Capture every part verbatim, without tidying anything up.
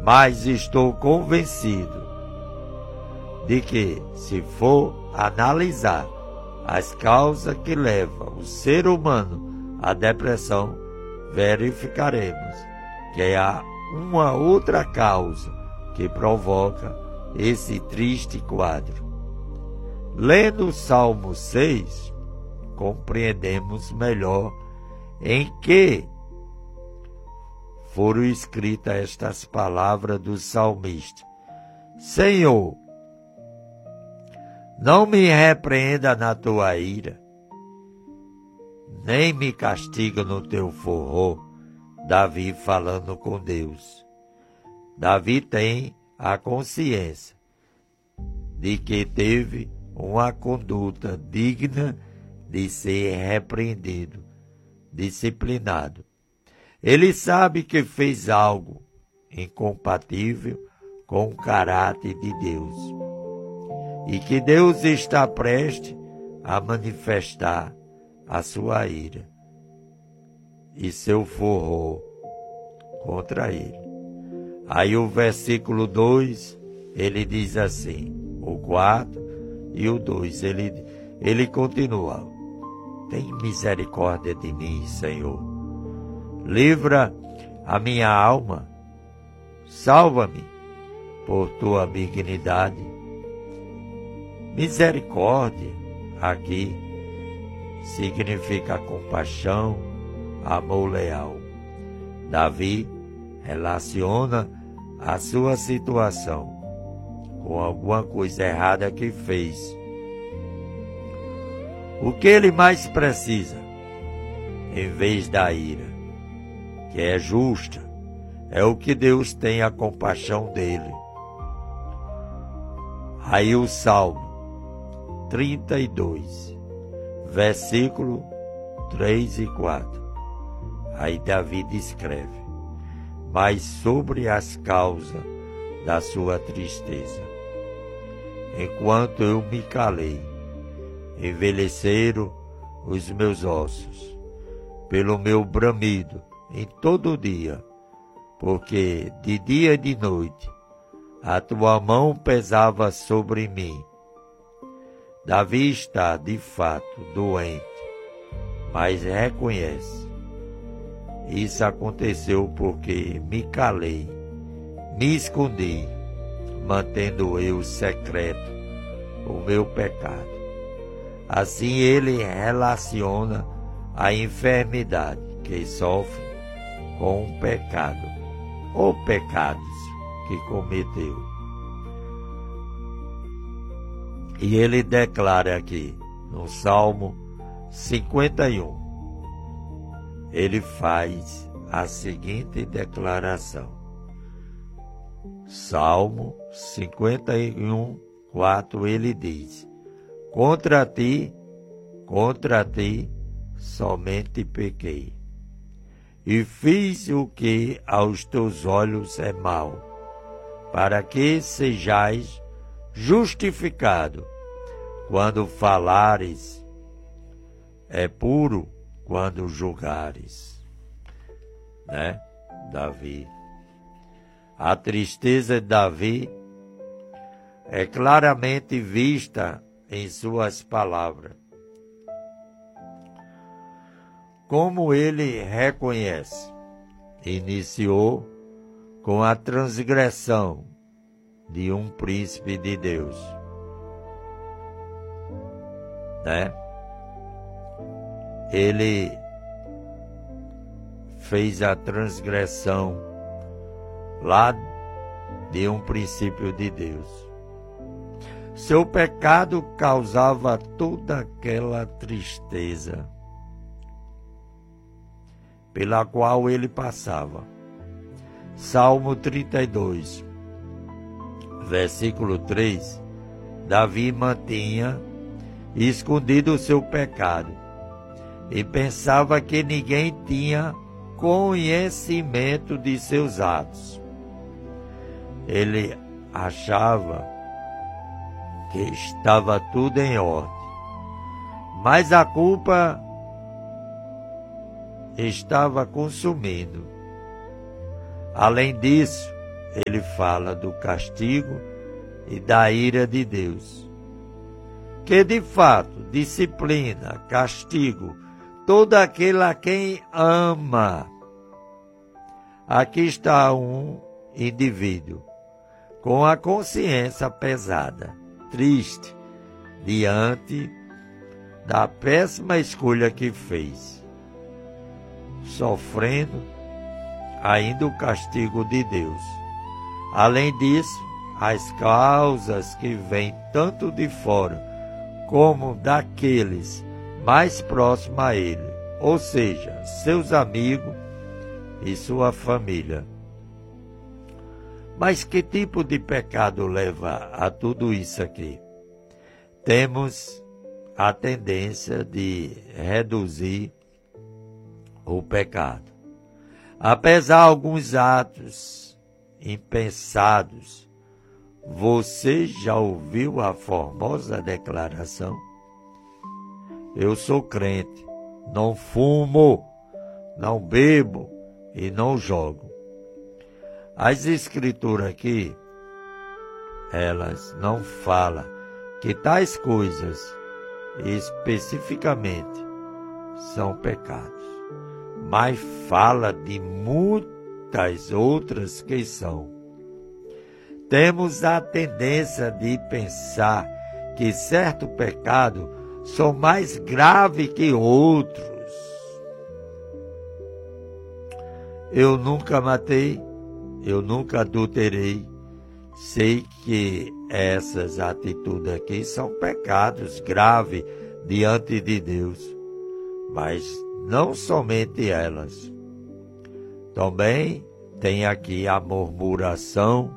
mas estou convencido de que, se for analisar as causas que levam o ser humano à depressão, verificaremos que há uma outra causa que provoca esse triste quadro. Lendo o Salmo seis, compreendemos melhor em que foram escritas estas palavras do salmista. Senhor, não me repreenda na tua ira, nem me castiga no teu furor. Davi falando com Deus. Davi tem a consciência de que teve uma conduta digna de ser repreendido, disciplinado. Ele sabe que fez algo incompatível com o caráter de Deus e que Deus está prestes a manifestar a sua ira e seu furor contra ele. Aí o versículo dois, ele diz assim, o quatro e o dois, ele, ele continua. Tem misericórdia de mim, Senhor. Livra a minha alma. Salva-me por tua benignidade. Misericórdia aqui significa compaixão, amor leal. Davi relaciona a sua situação com alguma coisa errada que fez. O que ele mais precisa, em vez da ira, que é justa, é o que Deus tem a compaixão dele. Aí o Salmo trinta e dois, versículo três e quatro. Aí Davi descreve, mas sobre as causas da sua tristeza, enquanto eu me calei, envelheceram os meus ossos, pelo meu bramido em todo dia, porque de dia e de noite a tua mão pesava sobre mim. Davi está, de fato, doente, mas reconhece. Isso aconteceu porque me calei, me escondi, mantendo eu secreto o meu pecado. Assim ele relaciona a enfermidade que sofre com o pecado, ou pecados que cometeu. E ele declara aqui, no Salmo cinquenta e um, ele faz a seguinte declaração. Salmo cinquenta e um, quatro, ele diz, contra ti, contra ti, somente pequei, e fiz o que aos teus olhos é mal, para que sejais justificado quando falares, é puro quando julgares. Né, Davi? A tristeza de Davi é claramente vista em suas palavras. Como ele reconhece, iniciou com a transgressão de um príncipe de Deus, né? Ele fez a transgressão lá de um princípio de Deus. Seu pecado causava toda aquela tristeza pela qual ele passava. Salmo trinta e dois, versículo três, Davi mantinha escondido o seu pecado e pensava que ninguém tinha conhecimento de seus atos. Ele achava que estava tudo em ordem, mas a culpa estava consumindo. Além disso, ele fala do castigo e da ira de Deus, que de fato disciplina, castigo, todo aquele a quem ama. Aqui está um indivíduo com a consciência pesada, triste, diante da péssima escolha que fez, sofrendo ainda o castigo de Deus. Além disso, as causas que vêm tanto de fora como daqueles mais próximos a ele, ou seja, seus amigos e sua família. Mas que tipo de pecado leva a tudo isso aqui? Temos a tendência de reduzir o pecado. Apesar de alguns atos impensados, você já ouviu a formosa declaração? Eu sou crente, não fumo, não bebo e não jogo. As escrituras aqui, elas não falam que tais coisas especificamente são pecados, mas fala de muitas outras que são. Temos a tendência de pensar que certo pecado são mais graves que outros. Eu nunca matei, eu nunca adulterei. Sei que essas atitudes aqui são pecados graves diante de Deus, mas não somente elas. Também tem aqui a murmuração,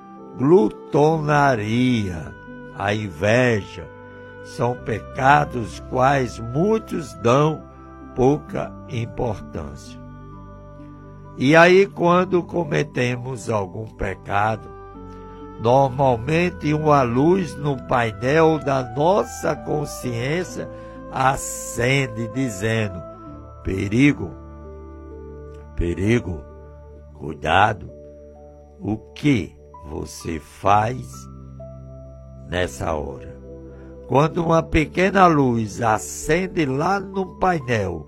glutonaria, a inveja. São pecados quais muitos dão pouca importância. E aí, quando cometemos algum pecado, normalmente uma luz no painel da nossa consciência acende dizendo: perigo, perigo, cuidado. O que você faz nessa hora? Quando uma pequena luz acende lá no painel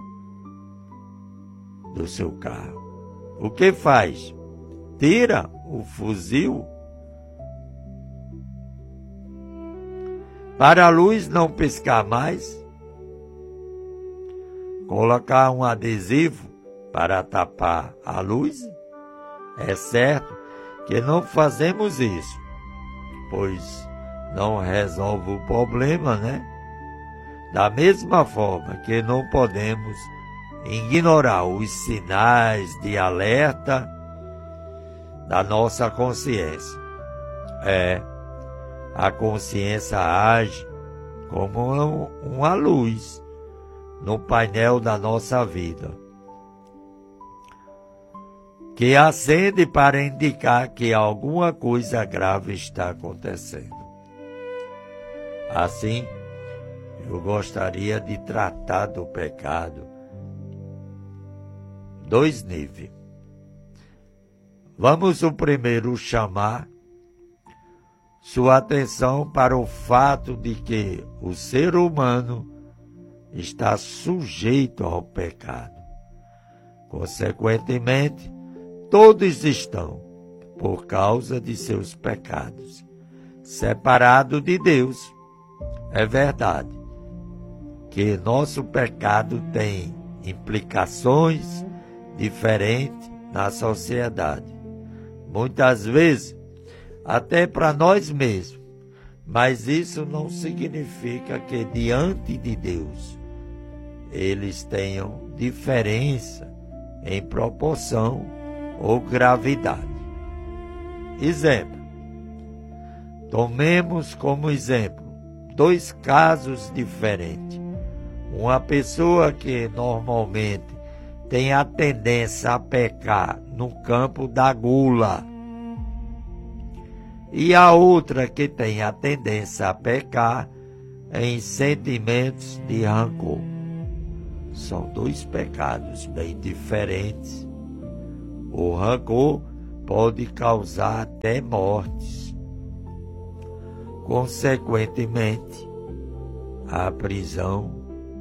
do seu carro, o que faz? Tira o fuzil? Para a luz não piscar mais? Colocar um adesivo para tapar a luz? É certo que não fazemos isso, pois não resolve o problema, né? Da mesma forma que não podemos ignorar os sinais de alerta da nossa consciência. É, a consciência age como uma luz no painel da nossa vida, que acende para indicar que alguma coisa grave está acontecendo. Assim, eu gostaria de tratar do pecado dois níveis. Vamos o primeiro chamar sua atenção para o fato de que o ser humano está sujeito ao pecado. Consequentemente, todos estão, por causa de seus pecados, separados de Deus. É verdade que nosso pecado tem implicações diferentes na sociedade, muitas vezes até para nós mesmos, mas isso não significa que diante de Deus eles tenham diferença em proporção ou gravidade. Exemplo, tomemos como exemplo dois casos diferentes. Uma pessoa que normalmente tem a tendência a pecar no campo da gula, e a outra que tem a tendência a pecar em sentimentos de rancor. São dois pecados bem diferentes. O rancor pode causar até mortes. Consequentemente, a prisão.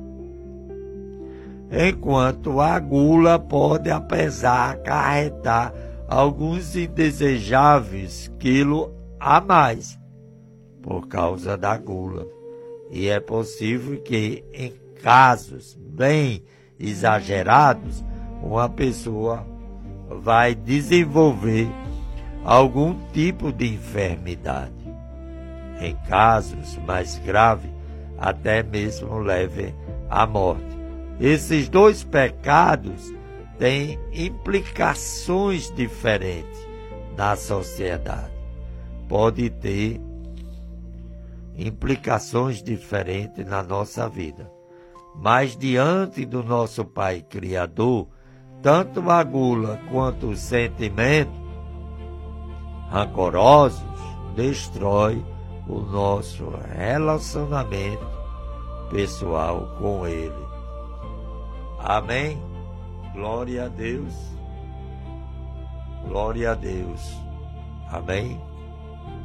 Enquanto a gula pode, apesar, acarretar alguns indesejáveis quilos a mais por causa da gula. E é possível que, em casos bem exagerados, uma pessoa vai desenvolver algum tipo de enfermidade. Em casos mais graves, até mesmo leve à morte. Esses dois pecados têm implicações diferentes na sociedade. Pode ter implicações diferentes na nossa vida. Mas diante do nosso Pai Criador, tanto a gula quanto o sentimento rancorosos destrói o nosso relacionamento pessoal com Ele. Amém? Glória a Deus. Glória a Deus. Amém?